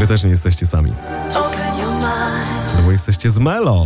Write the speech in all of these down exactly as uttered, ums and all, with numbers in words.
Wy też nie jesteście sami. No bo jesteście z Melo.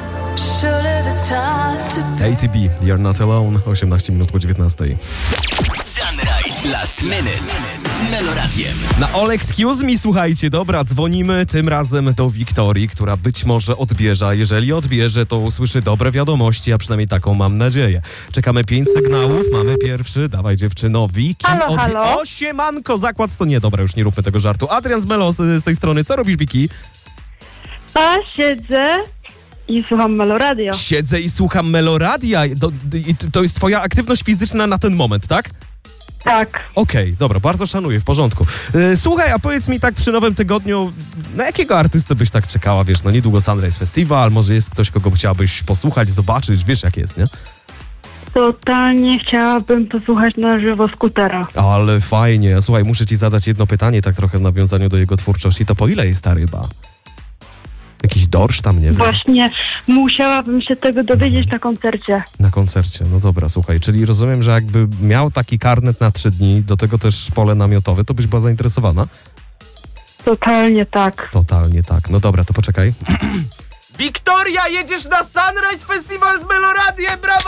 A T B, You're Not Alone, osiemnaście minut po dziewiętnastej. Sunrise Last Minute z Meloradiem. Na All Excuse Me, słuchajcie, dobra, dzwonimy tym razem do Wiktorii, która być może odbierze, a jeżeli odbierze, to usłyszy dobre wiadomości, a przynajmniej taką mam nadzieję. Czekamy pięć sygnałów, mamy pierwszy, dawaj dziewczyno, Wiki. Halo, odbi- halo. O, siemanko, zakład to nie, dobra, już nie róbmy tego żartu. Adrian z Melo z, z tej strony, co robisz, Wiki? A siedzę i słucham Meloradio. Siedzę i słucham Meloradia. Do, i to jest twoja aktywność fizyczna na ten moment, tak? Tak. Okej, okay, dobra, bardzo szanuję, w porządku. Yy, słuchaj, a powiedz mi tak przy nowym tygodniu, na jakiego artystę byś tak czekała, wiesz, no niedługo Sunrise Festival, może jest ktoś, kogo chciałabyś posłuchać, zobaczyć, wiesz jak jest, nie? Totalnie chciałabym posłuchać na żywo Skutera. Ale fajnie, słuchaj, muszę ci zadać jedno pytanie, tak trochę w nawiązaniu do jego twórczości, to po ile jest ta ryba? Jakiś dorsz tam, nie wiem. Właśnie musiałabym się tego dowiedzieć na koncercie. Na koncercie, no dobra, słuchaj, czyli rozumiem, że jakby miał taki karnet na trzy dni, do tego też pole namiotowe, to byś była zainteresowana? Totalnie tak. Totalnie tak, no dobra, to poczekaj. Wiktoria, jedziesz na Sunrise Festival z Meloradiem, brawo!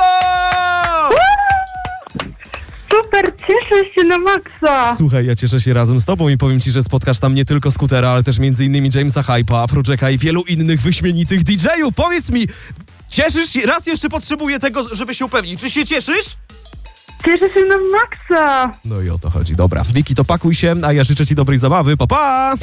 Super, cieszę się na maksa. Słuchaj, ja cieszę się razem z tobą i powiem ci, że spotkasz tam nie tylko Skutera, ale też między innymi Jamesa Hype'a, Afrojacka i wielu innych wyśmienitych D J-ów. Powiedz mi, cieszysz się? Raz jeszcze potrzebuję tego, żeby się upewnić. Czy się cieszysz? Cieszę się na maksa. No i o to chodzi. Dobra, Wiki, to pakuj się, a ja życzę ci dobrej zabawy. Pa, pa!